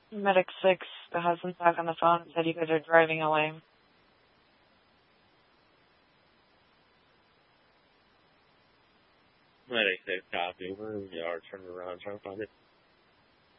Medic 6, the husband's back on the phone and said you guys are driving away. Medic 6 copy. Where we are, turn around, trying to find it.